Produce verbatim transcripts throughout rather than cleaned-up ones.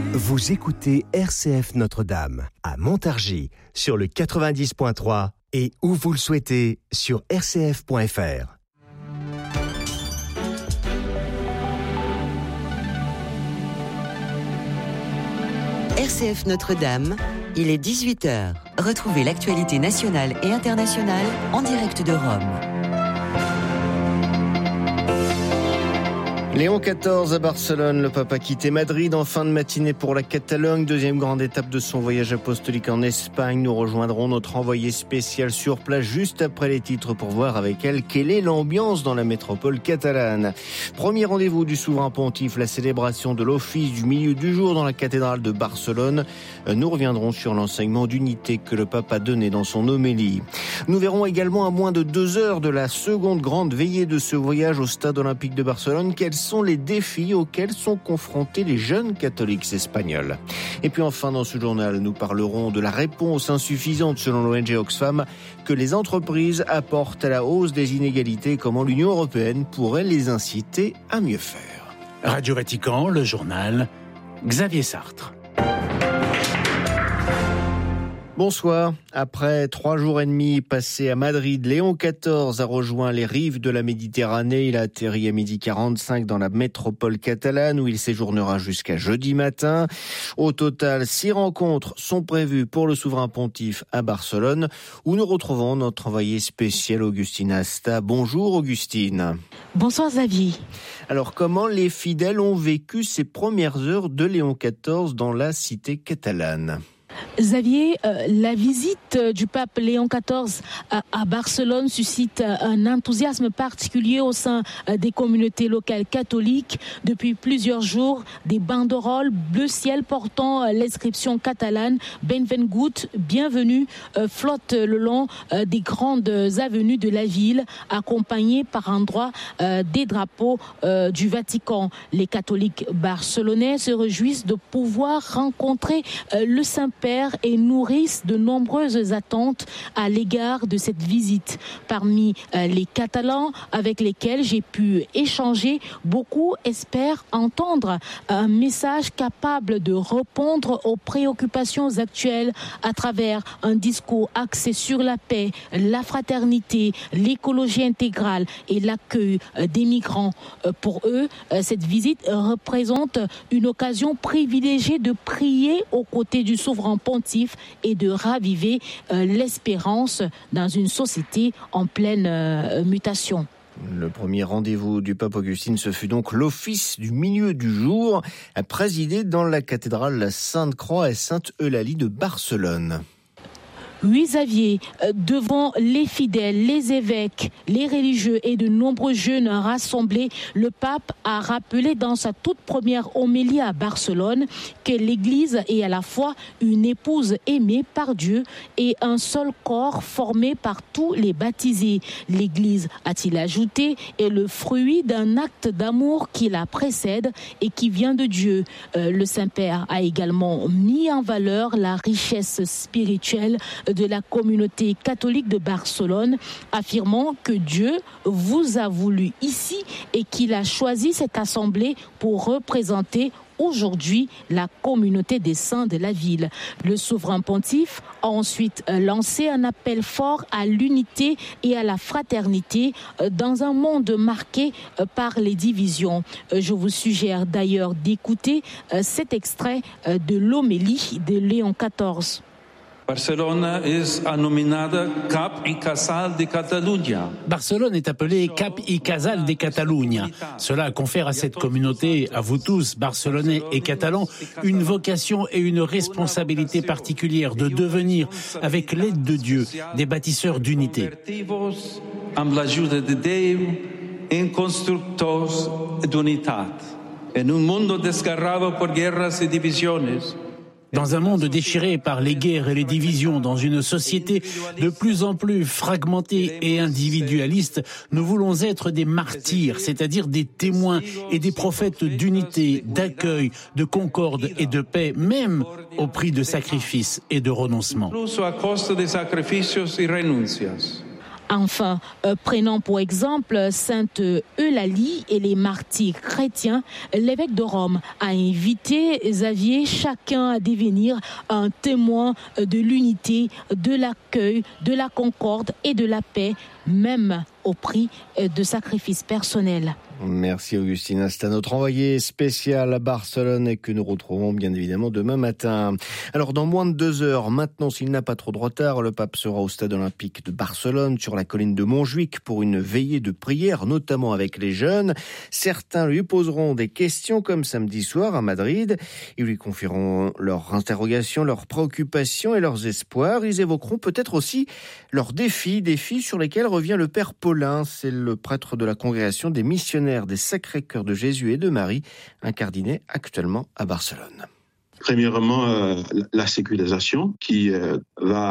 Vous écoutez R C F Notre-Dame à Montargis sur le quatre-vingt-dix point trois et où vous le souhaitez sur r c f point f r. R C F Notre-Dame, il est dix-huit heures. Retrouvez l'actualité nationale et internationale en direct de Rome. Léon quatorze à Barcelone, le pape a quitté Madrid en fin de matinée pour la Catalogne, deuxième grande étape de son voyage apostolique en Espagne. Nous rejoindrons notre envoyé spécial sur place juste après les titres pour voir avec elle quelle est l'ambiance dans la métropole catalane. Premier rendez-vous du souverain pontife, la célébration de l'office du milieu du jour dans la cathédrale de Barcelone. Nous reviendrons sur l'enseignement d'unité que le pape a donné dans son homélie. Nous verrons également à moins de deux heures de la seconde grande veillée de ce voyage au stade olympique de Barcelone quels sont les défis auxquels sont confrontés les jeunes catholiques espagnols. Et puis enfin, dans ce journal, nous parlerons de la réponse insuffisante, selon l'O N G Oxfam, que les entreprises apportent à la hausse des inégalités et comment l'Union européenne pourrait les inciter à mieux faire. Radio Vatican, le journal, Xavier Sartre. Bonsoir. Après trois jours et demi passés à Madrid, Léon quatorze a rejoint les rives de la Méditerranée. Il a atterri à midi quarante-cinq dans la métropole catalane où il séjournera jusqu'à jeudi matin. Au total, six rencontres sont prévues pour le souverain pontife à Barcelone où nous retrouvons notre envoyé spécial Augustine Asta. Bonjour Augustine. Bonsoir Xavier. Alors comment les fidèles ont vécu ces premières heures de Léon quatorze dans la cité catalane ? Xavier, euh, la visite du pape Léon quatorze à, à Barcelone suscite un enthousiasme particulier au sein des communautés locales catholiques. Depuis plusieurs jours, des banderoles bleu ciel portant l'inscription catalane « Benvengut », bienvenue, euh, flottent le long euh, des grandes avenues de la ville, accompagnées par endroits euh, des drapeaux euh, du Vatican. Les catholiques barcelonais se réjouissent de pouvoir rencontrer euh, le Saint-Père et nourrissent de nombreuses attentes à l'égard de cette visite. Parmi euh, les Catalans avec lesquels j'ai pu échanger, beaucoup espèrent entendre un message capable de répondre aux préoccupations actuelles à travers un discours axé sur la paix, la fraternité, l'écologie intégrale et l'accueil euh, des migrants. Euh, pour eux, euh, cette visite représente une occasion privilégiée de prier aux côtés du souverain pontife et de raviver euh, l'espérance dans une société en pleine euh, mutation. Le premier rendez-vous du pape Augustine, ce fut donc l'office du milieu du jour, présidé dans la cathédrale Sainte-Croix et Sainte-Eulalie de Barcelone. Oui, Xavier, devant les fidèles, les évêques, les religieux et de nombreux jeunes rassemblés, le pape a rappelé dans sa toute première homélie à Barcelone que l'Église est à la fois une épouse aimée par Dieu et un seul corps formé par tous les baptisés. L'Église, a-t-il ajouté, est le fruit d'un acte d'amour qui la précède et qui vient de Dieu. Euh, le Saint-Père a également mis en valeur la richesse spirituelle de la communauté catholique de Barcelone, affirmant que Dieu vous a voulu ici et qu'il a choisi cette assemblée pour représenter aujourd'hui la communauté des saints de la ville. Le souverain pontife a ensuite lancé un appel fort à l'unité et à la fraternité dans un monde marqué par les divisions. Je vous suggère d'ailleurs d'écouter cet extrait de l'homélie de Léon quatorze. Barcelone est Cap i Casal de Catalunya. Barcelone est appelée Cap i Casal de Catalunya. Cela confère à cette communauté, à vous tous, Barcelonais et Catalans, une vocation et une responsabilité particulière de devenir, avec l'aide de Dieu, des bâtisseurs d'unité. Amb l'ajuda de Déu, en constructors d'unitat. En un mundo desgarrado por guerras y divisiones. Dans un monde déchiré par les guerres et les divisions, dans une société de plus en plus fragmentée et individualiste, nous voulons être des martyrs, c'est-à-dire des témoins et des prophètes d'unité, d'accueil, de concorde et de paix, même au prix de sacrifices et de renoncements. Enfin, euh, prenons pour exemple Sainte Eulalie et les martyrs chrétiens, l'évêque de Rome a invité Xavier chacun à devenir un témoin de l'unité, de l'accueil, de la concorde et de la paix, même au prix de sacrifices personnels. Merci Augustine. C'est notre envoyé spécial à Barcelone et que nous retrouvons bien évidemment demain matin. Alors dans moins de deux heures, maintenant s'il n'a pas trop de retard, le pape sera au stade olympique de Barcelone sur la colline de Montjuïc pour une veillée de prière, notamment avec les jeunes. Certains lui poseront des questions comme samedi soir à Madrid. Ils lui confieront leurs interrogations, leurs préoccupations et leurs espoirs. Ils évoqueront peut-être aussi leurs défis, défis sur lesquels revient le père Paulin. C'est le prêtre de la congrégation des missionnaires des Sacré-Cœur de Jésus et de Marie, incardiné actuellement à Barcelone. Premièrement, euh, la sécularisation qui euh,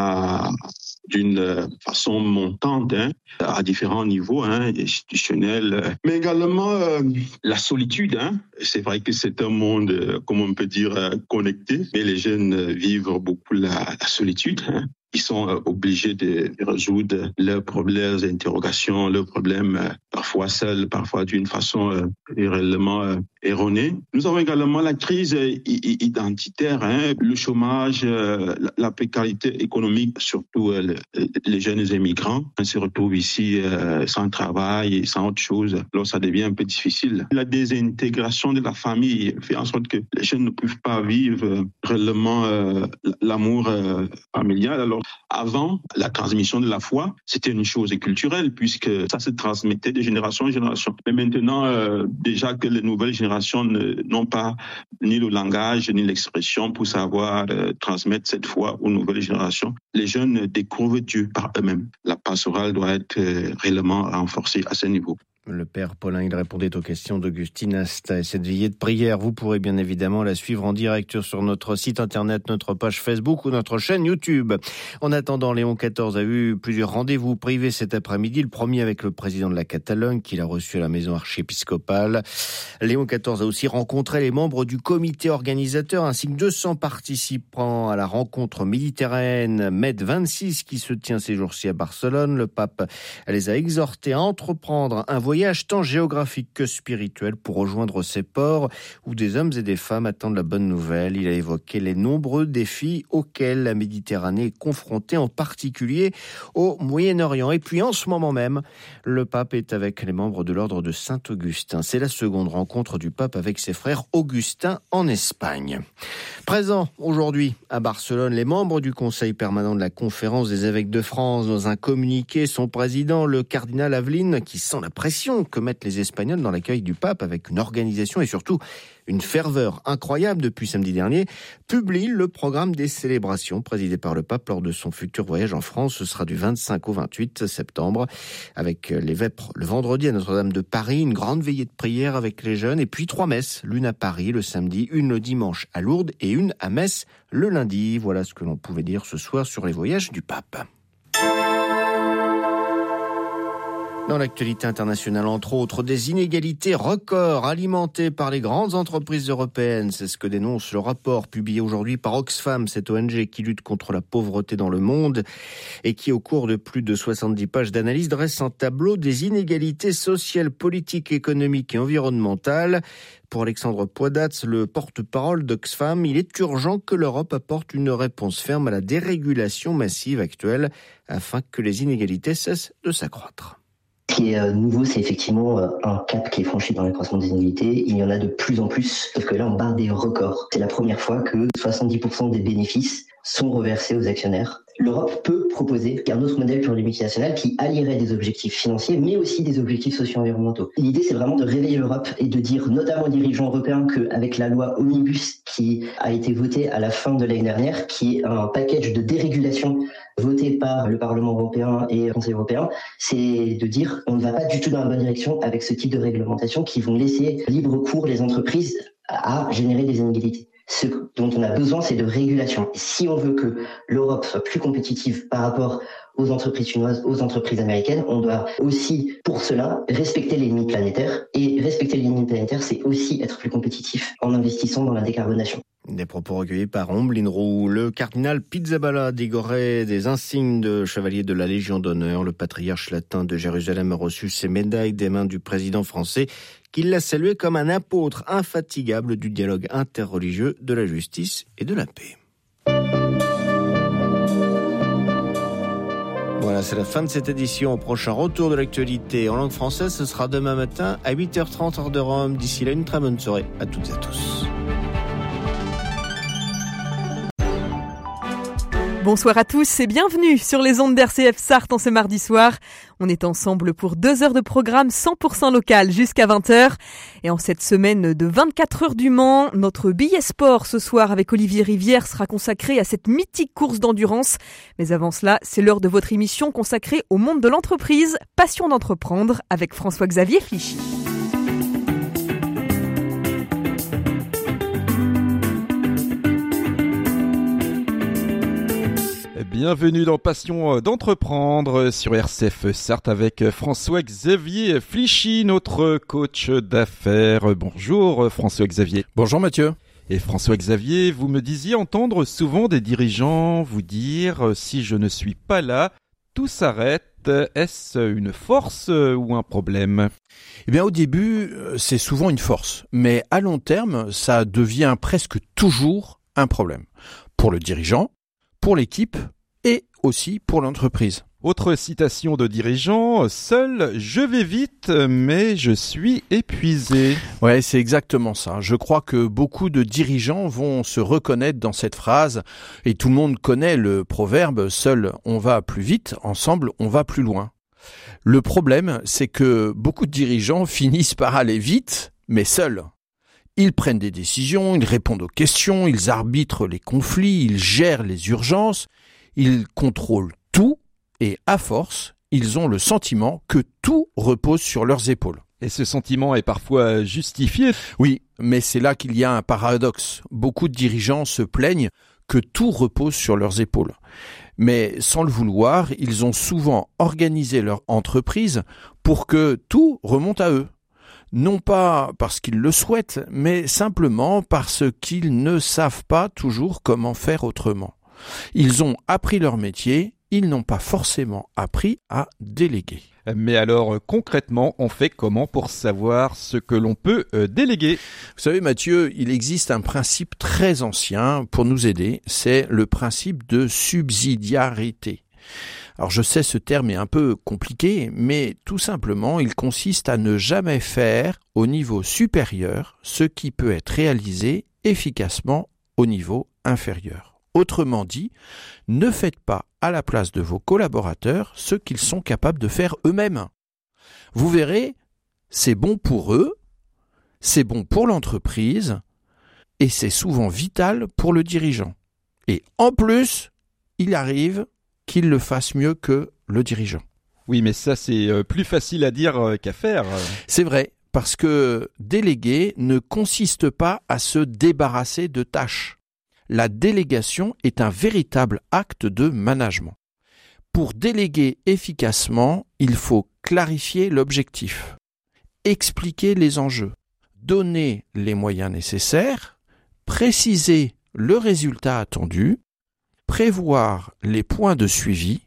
va d'une façon montante hein, à différents niveaux hein, institutionnels, mais également euh, la solitude. Hein. C'est vrai que c'est un monde, euh, comme on peut dire, euh, connecté, mais les jeunes vivent beaucoup la, la solitude. Hein. Ils sont euh, obligés de résoudre leurs problèmes, leurs interrogations, leurs problèmes, euh, parfois seuls, parfois d'une façon euh, réellement euh, erronée. Nous avons également la crise euh, identitaire, hein, le chômage, euh, la, la précarité économique, surtout euh, les jeunes immigrants se retrouvent ici euh, sans travail et sans autre chose. Alors ça devient un peu difficile. La désintégration de la famille fait en sorte que les jeunes ne peuvent pas vivre euh, réellement euh, l'amour euh, familial. Alors avant, la transmission de la foi, c'était une chose culturelle puisque ça se transmettait de génération en génération. Mais maintenant, euh, déjà que les nouvelles générations ne, n'ont pas ni le langage ni l'expression pour savoir euh, transmettre cette foi aux nouvelles générations, les jeunes découvrent Dieu par eux-mêmes. La pastorale doit être euh, réellement renforcée à ce niveau. Le père Paulin, il répondait aux questions d'Augustine Asta. Et cette veillée de prière, vous pourrez bien évidemment la suivre en direct sur notre site internet, notre page Facebook ou notre chaîne YouTube. En attendant, Léon quatorze a eu plusieurs rendez-vous privés cet après-midi. Le premier avec le président de la Catalogne, qu'il a reçu à la maison archiépiscopale. Léon quatorze a aussi rencontré les membres du comité organisateur ainsi que deux cents participants à la rencontre méditerranéenne M E D vingt-six qui se tient ces jours-ci à Barcelone. Le pape les a exhortés à entreprendre un voyage voyage tant géographique que spirituel pour rejoindre ces ports où des hommes et des femmes attendent la bonne nouvelle. Il a évoqué les nombreux défis auxquels la Méditerranée est confrontée, en particulier au Moyen-Orient. Et puis en ce moment même, le pape est avec les membres de l'ordre de Saint-Augustin. C'est la seconde rencontre du pape avec ses frères augustins en Espagne. Présents aujourd'hui à Barcelone, les membres du Conseil permanent de la Conférence des évêques de France. Dans un communiqué, son président, le cardinal Aveline, qui sent la pression que mettent les Espagnols dans l'accueil du pape avec une organisation et surtout une ferveur incroyable depuis samedi dernier, publie le programme des célébrations présidé par le pape lors de son futur voyage en France. Ce sera du vingt-cinq au vingt-huit septembre avec les vêpres le vendredi à Notre-Dame de Paris, une grande veillée de prière avec les jeunes et puis trois messes, l'une à Paris le samedi, une le dimanche à Lourdes et une à Metz le lundi. Voilà ce que l'on pouvait dire ce soir sur les voyages du pape. Dans l'actualité internationale, entre autres, des inégalités records alimentées par les grandes entreprises européennes. C'est ce que dénonce le rapport publié aujourd'hui par Oxfam, cette O N G qui lutte contre la pauvreté dans le monde et qui, au cours de plus de soixante-dix pages d'analyse, dresse un tableau des inégalités sociales, politiques, économiques et environnementales. Pour Alexandre Poidatz, le porte-parole d'Oxfam, il est urgent que l'Europe apporte une réponse ferme à la dérégulation massive actuelle afin que les inégalités cessent de s'accroître. Ce qui est nouveau, c'est effectivement un cap qui est franchi dans l'accroissement des inégalités. Il y en a de plus en plus, parce que là, on bat des records. C'est la première fois que soixante-dix pour cent des bénéfices sont reversés aux actionnaires. L'Europe peut proposer un autre modèle pour les multinationales qui allierait des objectifs financiers, mais aussi des objectifs socio-environnementaux. L'idée, c'est vraiment de réveiller l'Europe et de dire, notamment aux dirigeants européens, qu'avec la loi Omnibus qui a été votée à la fin de l'année dernière, qui est un package de dérégulation voté par le Parlement européen et le Conseil européen, c'est de dire on ne va pas du tout dans la bonne direction avec ce type de réglementation qui vont laisser libre cours les entreprises à générer des inégalités. Ce dont on a besoin, c'est de régulation. Si on veut que l'Europe soit plus compétitive par rapport aux entreprises chinoises, aux entreprises américaines, on doit aussi, pour cela, respecter les limites planétaires. Et respecter les limites planétaires, c'est aussi être plus compétitif en investissant dans la décarbonation. Des propos recueillis par Omblin Roux. Le cardinal Pizzaballa décoré des insignes de chevalier de la Légion d'honneur. Le patriarche latin de Jérusalem a reçu ses médailles des mains du président français, qui l'a salué comme un apôtre infatigable du dialogue interreligieux, de la justice et de la paix. Voilà, c'est la fin de cette édition. Au prochain retour de l'actualité en langue française, ce sera demain matin à huit heures trente heure de Rome. D'ici là, une très bonne soirée à toutes et à tous. Bonsoir à tous et bienvenue sur les ondes d'R C F Sarthe en ce mardi soir. On est ensemble pour deux heures de programme cent pour cent local jusqu'à vingt heures. Et en cette semaine de vingt-quatre heures du Mans, notre billet sport ce soir avec Olivier Rivière sera consacré à cette mythique course d'endurance. Mais avant cela, c'est l'heure de votre émission consacrée au monde de l'entreprise, Passion d'entreprendre avec François-Xavier Flichy. Bienvenue dans Passion d'entreprendre sur R C F Sarthe avec François-Xavier Flichy, notre coach d'affaires. Bonjour François-Xavier. Bonjour Mathieu. Et François-Xavier, vous me disiez entendre souvent des dirigeants vous dire « si je ne suis pas là, tout s'arrête ». Est-ce une force ou un problème ? Eh bien, au début, c'est souvent une force. Mais à long terme, ça devient presque toujours un problème. Pour le dirigeant, pour l'équipe et aussi pour l'entreprise. Autre citation de dirigeant, « Seul, je vais vite, mais je suis épuisé ». Ouais, c'est exactement ça. Je crois que beaucoup de dirigeants vont se reconnaître dans cette phrase. Et tout le monde connaît le proverbe « Seul, on va plus vite, ensemble, on va plus loin ». Le problème, c'est que beaucoup de dirigeants finissent par aller vite, mais seuls. Ils prennent des décisions, ils répondent aux questions, ils arbitrent les conflits, ils gèrent les urgences, ils contrôlent tout et à force, ils ont le sentiment que tout repose sur leurs épaules. Et ce sentiment est parfois justifié. Oui, mais c'est là qu'il y a un paradoxe. Beaucoup de dirigeants se plaignent que tout repose sur leurs épaules. Mais sans le vouloir, ils ont souvent organisé leur entreprise pour que tout remonte à eux. Non pas parce qu'ils le souhaitent, mais simplement parce qu'ils ne savent pas toujours comment faire autrement. Ils ont appris leur métier, ils n'ont pas forcément appris à déléguer. Mais alors, concrètement, on fait comment pour savoir ce que l'on peut euh, déléguer ? Vous savez, Mathieu, il existe un principe très ancien pour nous aider, c'est le principe de subsidiarité. Alors je sais, ce terme est un peu compliqué, mais tout simplement, il consiste à ne jamais faire au niveau supérieur ce qui peut être réalisé efficacement au niveau inférieur. Autrement dit, ne faites pas à la place de vos collaborateurs ce qu'ils sont capables de faire eux-mêmes. Vous verrez, c'est bon pour eux, c'est bon pour l'entreprise, et c'est souvent vital pour le dirigeant. Et en plus, il arrive qu'il le fasse mieux que le dirigeant. Oui, mais ça, c'est plus facile à dire qu'à faire. C'est vrai, parce que déléguer ne consiste pas à se débarrasser de tâches. La délégation est un véritable acte de management. Pour déléguer efficacement, il faut clarifier l'objectif, expliquer les enjeux, donner les moyens nécessaires, préciser le résultat attendu, prévoir les points de suivi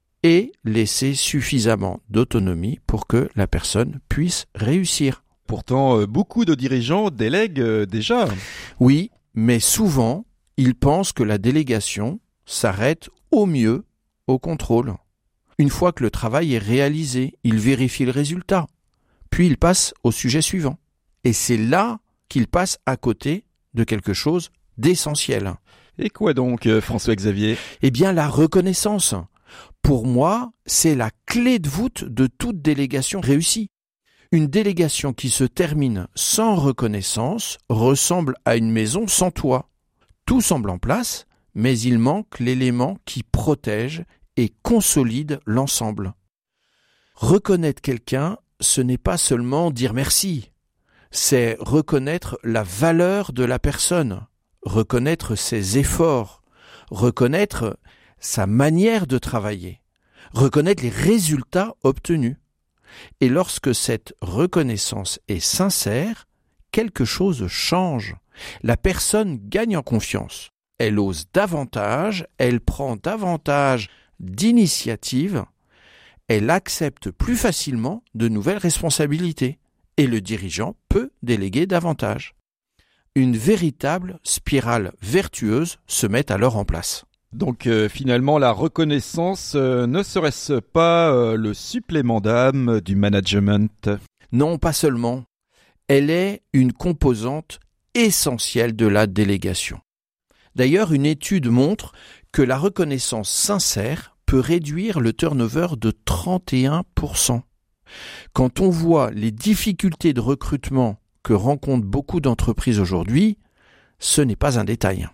et laisser suffisamment d'autonomie pour que la personne puisse réussir. Pourtant, beaucoup de dirigeants délèguent déjà. Oui, mais souvent, ils pensent que la délégation s'arrête au mieux au contrôle. Une fois que le travail est réalisé, ils vérifient le résultat, puis ils passent au sujet suivant. Et c'est là qu'ils passent à côté de quelque chose d'essentiel. Et quoi donc, François-Xavier ? Eh bien, la reconnaissance. Pour moi, c'est la clé de voûte de toute délégation réussie. Une délégation qui se termine sans reconnaissance ressemble à une maison sans toit. Tout semble en place, mais il manque l'élément qui protège et consolide l'ensemble. Reconnaître quelqu'un, ce n'est pas seulement dire merci, c'est reconnaître la valeur de la personne, reconnaître ses efforts, reconnaître sa manière de travailler, reconnaître les résultats obtenus. Et lorsque cette reconnaissance est sincère, quelque chose change. La personne gagne en confiance. Elle ose davantage, elle prend davantage d'initiatives, elle accepte plus facilement de nouvelles responsabilités et le dirigeant peut déléguer davantage. Une véritable spirale vertueuse se met alors en place. Donc euh, finalement, la reconnaissance euh, ne serait-ce pas euh, le supplément d'âme du management ? Non, pas seulement. Elle est une composante essentielle de la délégation. D'ailleurs, une étude montre que la reconnaissance sincère peut réduire le turnover de trente et un pour cent. Quand on voit les difficultés de recrutement que rencontrent beaucoup d'entreprises aujourd'hui, ce n'est pas un détail.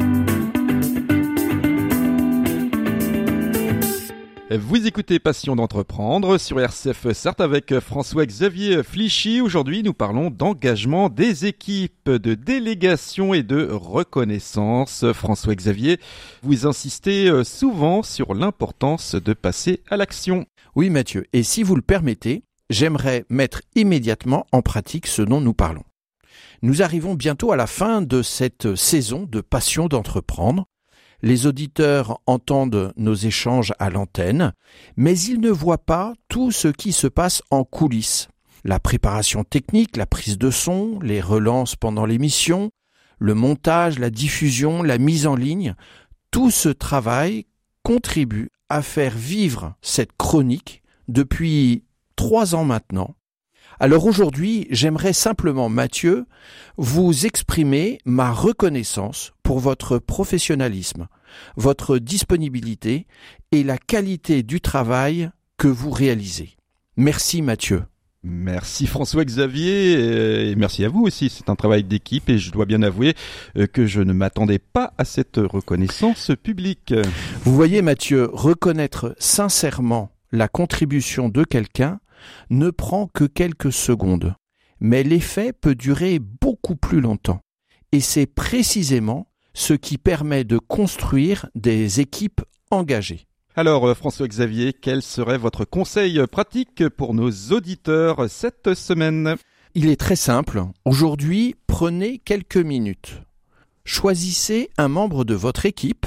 Vous écoutez Passion d'entreprendre sur R C F Sarthe avec François-Xavier Flichy. Aujourd'hui, nous parlons d'engagement des équipes, de délégation et de reconnaissance. François-Xavier, vous insistez souvent sur l'importance de passer à l'action. Oui, Mathieu. Et si vous le permettez, j'aimerais mettre immédiatement en pratique ce dont nous parlons. Nous arrivons bientôt à la fin de cette saison de Passion d'entreprendre. Les auditeurs entendent nos échanges à l'antenne, mais ils ne voient pas tout ce qui se passe en coulisses. La préparation technique, la prise de son, les relances pendant l'émission, le montage, la diffusion, la mise en ligne, tout ce travail contribue à faire vivre cette chronique depuis trois ans maintenant. Alors aujourd'hui, j'aimerais simplement, Mathieu, vous exprimer ma reconnaissance pour votre professionnalisme, votre disponibilité et la qualité du travail que vous réalisez. Merci Mathieu. Merci François-Xavier et merci à vous aussi. C'est un travail d'équipe et je dois bien avouer que je ne m'attendais pas à cette reconnaissance publique. Vous voyez Mathieu, reconnaître sincèrement la contribution de quelqu'un ne prend que quelques secondes, mais l'effet peut durer beaucoup plus longtemps. Et c'est précisément ce qui permet de construire des équipes engagées. Alors François-Xavier, quel serait votre conseil pratique pour nos auditeurs cette semaine ? Il est très simple. Aujourd'hui, prenez quelques minutes. Choisissez un membre de votre équipe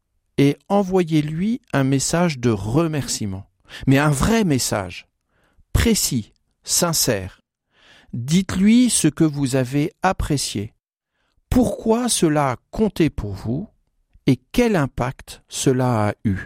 et envoyez-lui un message de remerciement. Mais un vrai message. Précis, sincère. Dites-lui ce que vous avez apprécié, pourquoi cela a compté pour vous et quel impact cela a eu.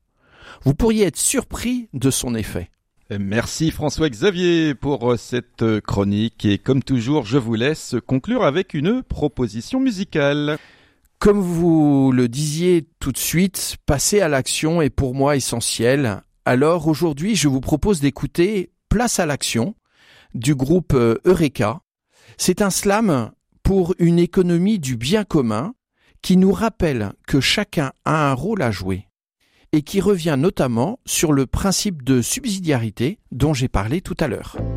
Vous pourriez être surpris de son effet. Merci François-Xavier pour cette chronique et comme toujours, je vous laisse conclure avec une proposition musicale. Comme vous le disiez tout de suite, passer à l'action est pour moi essentiel. Alors aujourd'hui, je vous propose d'écouter Place à l'action du groupe Eureka. C'est un slam pour une économie du bien commun qui nous rappelle que chacun a un rôle à jouer et qui revient notamment sur le principe de subsidiarité dont j'ai parlé tout à l'heure.